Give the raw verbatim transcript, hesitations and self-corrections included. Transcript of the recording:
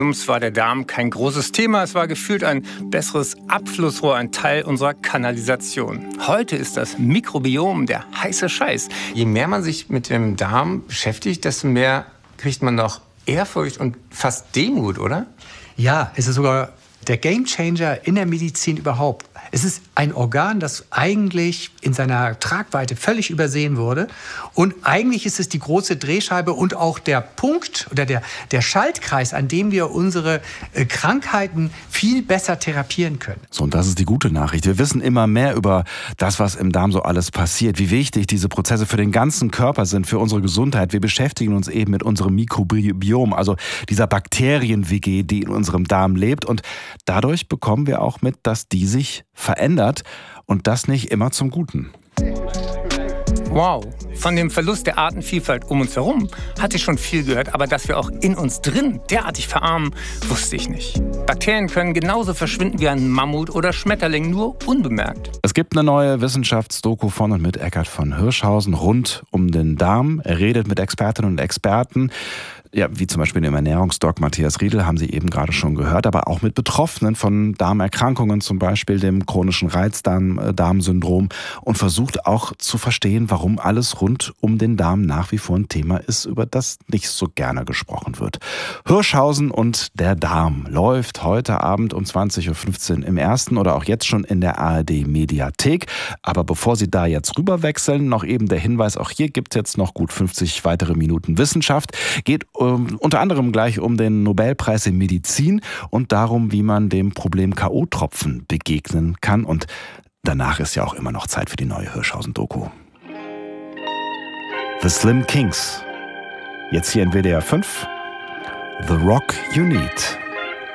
Uns war der Darm kein großes Thema, es war gefühlt ein besseres Abflussrohr, ein Teil unserer Kanalisation. Heute ist das Mikrobiom der heiße Scheiß. Je mehr man sich mit dem Darm beschäftigt, desto mehr kriegt man doch Ehrfurcht und fast Demut, oder? Ja, es ist sogar der Gamechanger in der Medizin überhaupt. Es ist ein Organ, das eigentlich in seiner Tragweite völlig übersehen wurde. Und eigentlich ist es die große Drehscheibe und auch der Punkt oder der, der Schaltkreis, an dem wir unsere äh, Krankheiten viel besser therapieren können. So, und das ist die gute Nachricht. Wir wissen immer mehr über das, was im Darm so alles passiert, wie wichtig diese Prozesse für den ganzen Körper sind, für unsere Gesundheit. Wir beschäftigen uns eben mit unserem Mikrobiom, also dieser Bakterien-W G, die in unserem Darm lebt. Und dadurch bekommen wir auch mit, dass die sich verändert und das nicht immer zum Guten. Wow, von dem Verlust der Artenvielfalt um uns herum hatte ich schon viel gehört, aber dass wir auch in uns drin derartig verarmen, wusste ich nicht. Bakterien können genauso verschwinden wie ein Mammut oder Schmetterling, nur unbemerkt. Es gibt eine neue Wissenschaftsdoku von und mit Eckhard von Hirschhausen rund um den Darm. Er redet mit Expertinnen und Experten. Ja, wie zum Beispiel dem Ernährungsdoc Matthias Riedel, haben Sie eben gerade schon gehört, aber auch mit Betroffenen von Darmerkrankungen, zum Beispiel dem chronischen Reizdarmsyndrom, und versucht auch zu verstehen, warum alles rund um den Darm nach wie vor ein Thema ist, über das nicht so gerne gesprochen wird. Hirschhausen und der Darm läuft heute Abend um zwanzig Uhr fünfzehn im Ersten oder auch jetzt schon in der A R D-Mediathek. Aber bevor Sie da jetzt rüberwechseln, noch eben der Hinweis, auch hier gibt es jetzt noch gut fünfzig weitere Minuten Wissenschaft. Geht unter anderem gleich um den Nobelpreis in Medizin und darum, wie man dem Problem K O-Tropfen begegnen kann. Und danach ist ja auch immer noch Zeit für die neue Hirschhausen-Doku. The Slim Kings. Jetzt hier in W D R fünf. The Rock You Need.